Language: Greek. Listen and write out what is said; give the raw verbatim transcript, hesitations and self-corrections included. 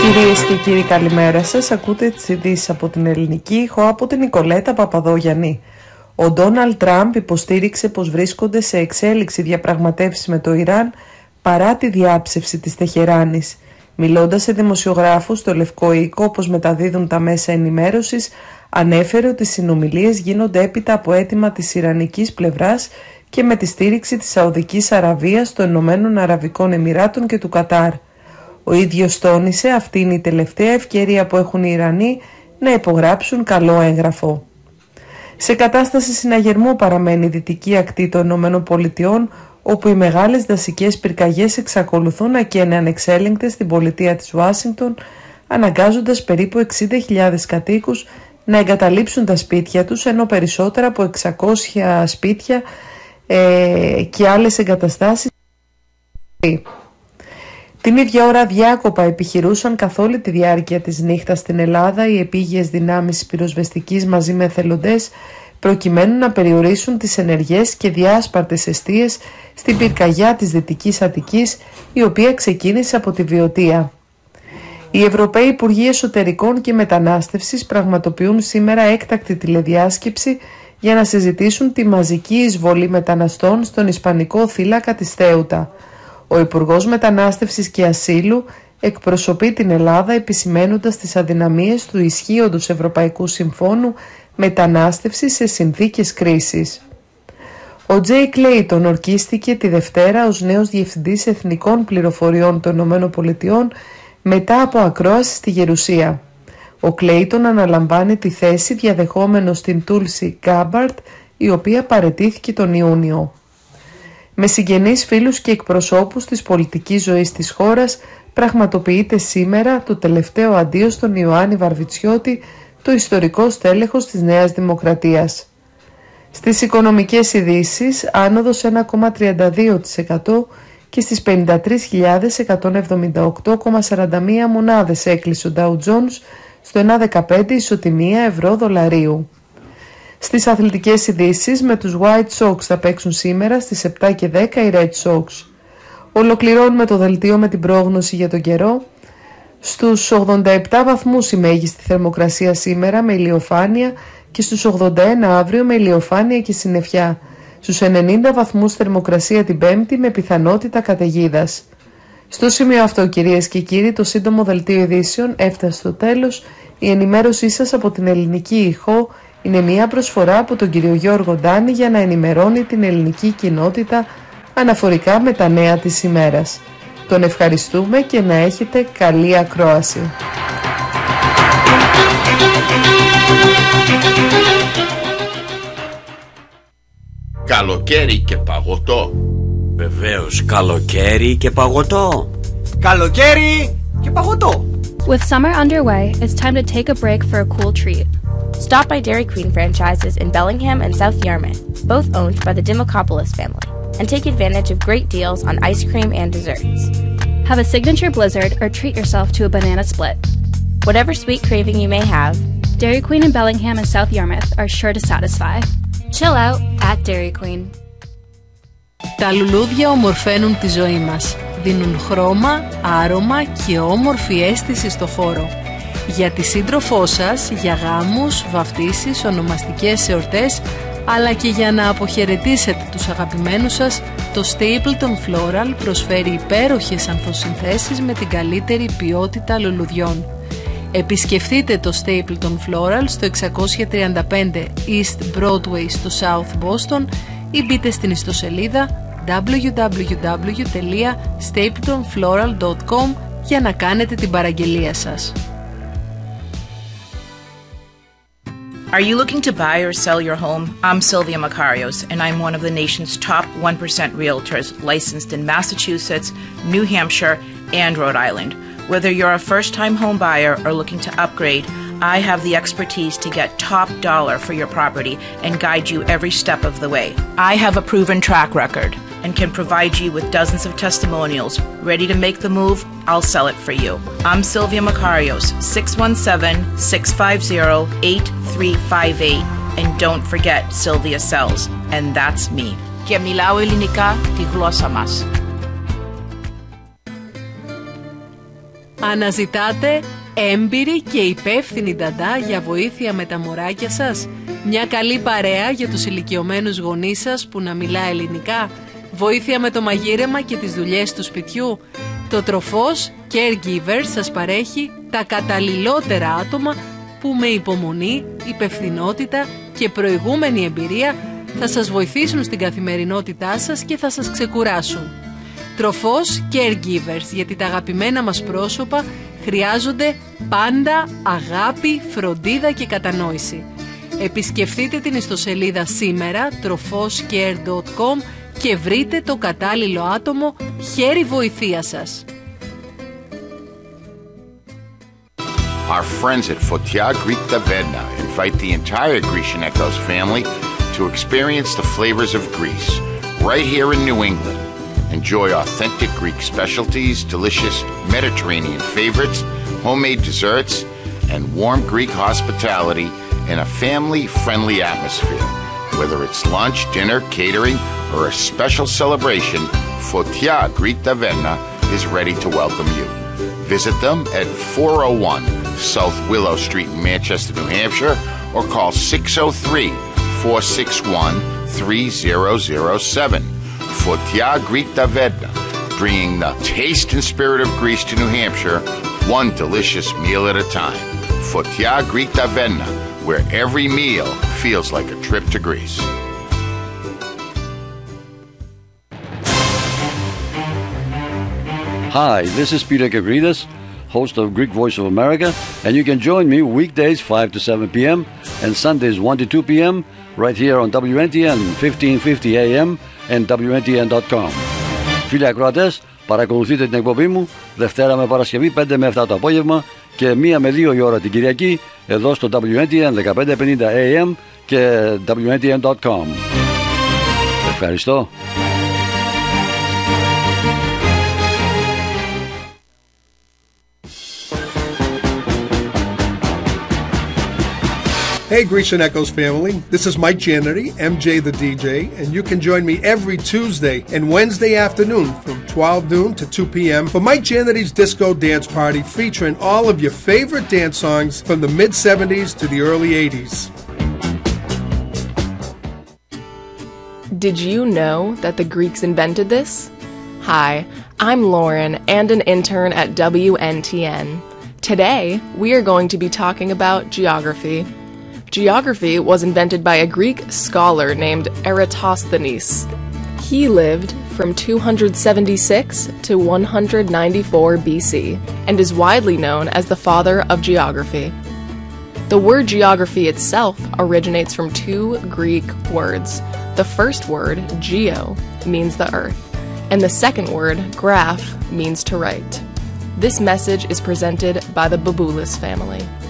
Κυρίες και κύριοι, καλημέρα σας. Ακούτε τις ειδήσεις από την Ελληνική Ήχο από την Νικολέτα Παπαδόγιαννη. Ο Ντόναλντ Τραμπ υποστήριξε πως βρίσκονται σε εξέλιξη διαπραγματεύσεις με το Ιράν παρά τη διάψευση της Τεχεράνης. Μιλώντας σε δημοσιογράφους στο Λευκό Οίκο, όπως μεταδίδουν τα μέσα ενημέρωσης, ανέφερε ότι οι συνομιλίες γίνονται έπειτα από αίτημα της ιρανικής πλευράς και με τη στήριξη της Σαουδικής Αραβίας, των Ηνωμένων Αραβικών Εμιράτων και του Κατάρ. Ο ίδιος τόνισε αυτή είναι η τελευταία ευκαιρία που έχουν οι Ιρανοί να υπογράψουν καλό έγγραφο. Σε κατάσταση συναγερμού παραμένει η δυτική ακτή των Ηνωμένων Πολιτειών, όπου οι μεγάλες δασικές πυρκαγιές εξακολουθούν να καίνε ανεξέλεγκτες στην πολιτεία της Ουάσιγκτον, αναγκάζοντας περίπου εξήντα χιλιάδες κατοίκους να εγκαταλείψουν τα σπίτια τους, ενώ περισσότερα από εξακόσια σπίτια ε, και άλλες εγκαταστάσεις. Την ίδια ώρα διάκοπα επιχειρούσαν καθ' όλη τη διάρκεια της νύχτας στην Ελλάδα οι επίγειες δυνάμεις πυροσβεστικής μαζί με εθελοντές, προκειμένου να περιορίσουν τις ενεργές και διάσπαρτες εστίες στην πυρκαγιά της Δυτικής Αττικής, η οποία ξεκίνησε από τη Βιωτία. Οι Ευρωπαίοι Υπουργοί Εσωτερικών και Μετανάστευσης πραγματοποιούν σήμερα έκτακτη τηλεδιάσκεψη για να συζητήσουν τη μαζική εισβολή μεταναστών στον Ισπανικό θύλακα της Θέουτα. Ο Υπουργός Μετανάστευσης και Ασύλου εκπροσωπεί την Ελλάδα, επισημαίνοντας τις αδυναμίες του ισχύοντος Ευρωπαϊκού Συμφώνου Μετανάστευσης σε συνθήκες κρίσης. Ο Τζέι Κλέιτον ορκίστηκε τη Δευτέρα ως νέος Διευθυντής Εθνικών Πληροφοριών των Ηνωμένων Πολιτειών μετά από ακρόαση στη Γερουσία. Ο Κλέιτον αναλαμβάνει τη θέση διαδεχόμενος την Τούλσι Γκάμπαρτ, η οποία παραιτήθηκε τον Ιούνιο. Με συγγενείς, φίλους και εκπροσώπους της πολιτικής ζωής της χώρας πραγματοποιείται σήμερα το τελευταίο αντίο στον Ιωάννη Βαρβιτσιώτη, το ιστορικό στέλεχος της Νέας Δημοκρατίας. Στις οικονομικές ειδήσεις, άνοδος ένα κόμμα τριάντα δύο τοις εκατό και στις πενήντα τρεις χιλιάδες εκατόν εβδομήντα οκτώ κόμμα σαράντα μία μονάδες έκλεισε ο Dow Jones στο ένα κόμμα δεκαπέντε ισοτιμία ευρώ δολαρίου. Στις αθλητικές ειδήσεις, με τους White Sox θα παίξουν σήμερα στις επτά και δέκα οι Red Sox. Ολοκληρώνουμε το δελτίο με την πρόγνωση για τον καιρό. Στους ογδόντα επτά βαθμούς η μέγιστη θερμοκρασία σήμερα με ηλιοφάνεια και στους ογδόντα ένα αύριο με ηλιοφάνεια και συννεφιά. Στους ενενήντα βαθμούς θερμοκρασία την Πέμπτη με πιθανότητα καταιγίδας. Στο σημείο αυτό, κυρίες και κύριοι, το σύντομο δελτίο ειδήσεων έφτασε στο τέλος. Η ενημέρωσή σας από την Ελληνική Ηχό είναι μια προσφορά από τον κύριο Γιώργο Ντάνη για να ενημερώνει την ελληνική κοινότητα αναφορικά με τα νέα της ημέρας. Τον ευχαριστούμε και να έχετε καλή ακρόαση. Καλοκαίρι και παγωτό. Βεβαίως, καλοκαίρι και παγωτό. Καλοκαίρι και παγωτό. With summer underway, it's time to take a break for a cool treat. Stop by Dairy Queen franchises in Bellingham and South Yarmouth, both owned by the Dimokopoulos family, and take advantage of great deals on ice cream and desserts. Have a signature blizzard or treat yourself to a banana split. Whatever sweet craving you may have, Dairy Queen in Bellingham and South Yarmouth are sure to satisfy. Chill out at Dairy Queen. Τα λουλούδια ομορφαίνουν τη ζωή μας. Δίνουν χρώμα, άρωμα και όμορφη αίσθηση στο χώρο. Για τη σύντροφό σας, για γάμους, βαφτίσεις, ονομαστικές εορτές, αλλά και για να αποχαιρετήσετε τους αγαπημένους σας, το Stapleton Floral προσφέρει υπέροχες ανθοσυνθέσεις με την καλύτερη ποιότητα λουλουδιών. Επισκεφτείτε το Stapleton Floral στο εξακόσια τριάντα πέντε East Broadway στο South Boston ή μπείτε στην ιστοσελίδα double-u double-u double-u τελεία stapleton floral τελεία com για να κάνετε την παραγγελία σας. Are you looking to buy or sell your home? I'm Sylvia Makarios, and I'm one of the nation's top one percent realtors licensed in Massachusetts, New Hampshire, and Rhode Island. Whether you're a first-time home buyer or looking to upgrade, I have the expertise to get top dollar for your property and guide you every step of the way. I have a proven track record and can provide you with dozens of testimonials. Ready to make the move? I'll sell it for you. I'm Sylvia Makarios, six one seven, six five zero, eight three five eight. And don't forget, Sylvia sells. And that's me. Και μιλάω ελληνικά, τη γλώσσα μας. Αναζητάτε έμπειρη και υπεύθυνη νταντά για βοήθεια με τα μωράκια σας? Μια καλή παρέα για τους ηλικιωμένους γονείς σας που να μιλά ελληνικά? Βοήθεια με το μαγείρεμα και τις δουλειές του σπιτιού? Το Τροφός Caregivers σας παρέχει τα καταλληλότερα άτομα που με υπομονή, υπευθυνότητα και προηγούμενη εμπειρία θα σας βοηθήσουν στην καθημερινότητά σας και θα σας ξεκουράσουν. Τροφός Caregivers, γιατί τα αγαπημένα μας πρόσωπα χρειάζονται πάντα αγάπη, φροντίδα και κατανόηση. Επισκεφτείτε την ιστοσελίδα σήμερα τροφόσcare τελεία com και βρείτε το κατάλληλο άτομο χέρι βοηθείας σας. Our friends at Fotia Greek Taverna invite the entire Grecian Echoes family to experience the flavors of Greece right here in New England. Enjoy authentic Greek specialties, delicious Mediterranean favorites, homemade desserts, and warm Greek hospitality in a family-friendly atmosphere. Whether it's lunch, dinner, catering, or a special celebration, Fotia Greek Taverna is ready to welcome you. Visit them at four oh one South Willow Street in Manchester, New Hampshire, or call six oh three, four six one, three oh oh seven. Fotia Greek Taverna, bringing the taste and spirit of Greece to New Hampshire, one delicious meal at a time. Fotia Greek Taverna, where every meal feels like a trip to Greece. Hi, this is Peter Gavridas, host of Greek Voice of America, and you can join me weekdays five to seven p.m. and Sundays one to two p.m. right here on W N T N fifteen fifty A M and W N T N dot com. Φίλοι ακροατές, παρακολουθείτε την εκπομπή μου Δευτέρα με Παρασκευή πέντε με επτά το απόγευμα και μία με δύο η ώρα την Κυριακή εδώ στο W N T N fifteen fifty A M και W N T N dot com. Ευχαριστώ. Hey Grecian Echoes family, this is Mike Janity, M J the D J, and you can join me every Tuesday and Wednesday afternoon from twelve noon to two p.m. for Mike Janity's Disco Dance Party featuring all of your favorite dance songs from the mid-seventies to the early eighties. Did you know that the Greeks invented this? Hi, I'm Lauren and an intern at W N T N. Today, we are going to be talking about geography. Geography was invented by a Greek scholar named Eratosthenes. He lived from two hundred seventy-six to one hundred ninety-four B C and is widely known as the father of geography. The word geography itself originates from two Greek words. The first word, geo, means the earth, and the second word, graph, means to write. This message is presented by the Boubulis family.